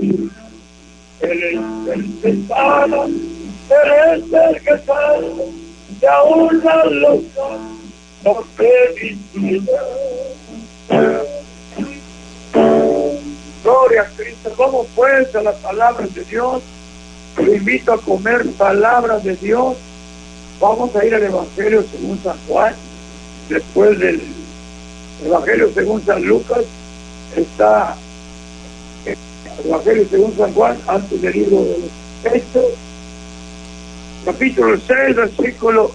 Él es el que sana, Él es el que salva, y aún la loca no felicidad. Gloria a Cristo. Vamos pues a las palabras de Dios. Lo invito a comer palabras de Dios. Vamos a ir al Evangelio según San Juan. Después del Evangelio según San Lucas está el Evangelio según San Juan, antes del libro de los Hechos, capítulo 6, versículo